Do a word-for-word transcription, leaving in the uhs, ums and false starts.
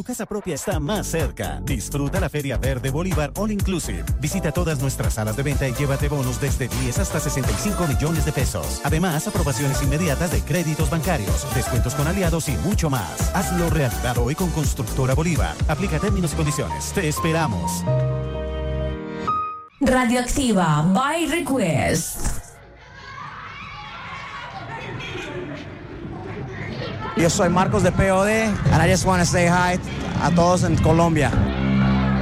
tu casa propia está más cerca. Disfruta la Feria Verde Bolívar All Inclusive. Visita todas nuestras salas de venta y llévate bonos desde diez hasta sesenta y cinco millones de pesos. Además, aprobaciones inmediatas de créditos bancarios, descuentos con aliados y mucho más. Hazlo realidad hoy con Constructora Bolívar. Aplica términos y condiciones. Te esperamos. Radioactiva by Request. Yo soy Marcos de P O D and I just want to say hi a todos en Colombia.